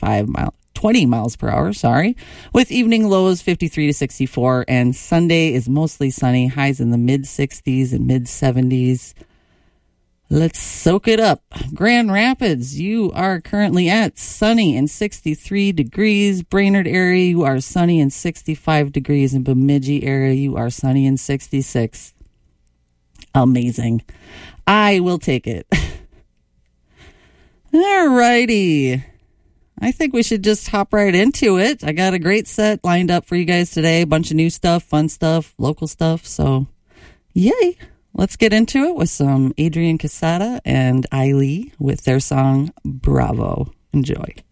20 miles per hour, with evening lows 53 to 64. And Sunday is mostly sunny, highs in the mid 60s and mid 70s. Let's soak it up. Grand Rapids, you are currently at sunny and 63 degrees. Brainerd area, you are sunny and 65 degrees. In Bemidji area, you are sunny and 66. Amazing. I will take it. All righty. I think we should just hop right into it. I got a great set lined up for you guys today. A bunch of new stuff, fun stuff, local stuff. So, yay. Let's get into it with some Adrian Casada and Ailey with their song Bravo. Enjoy.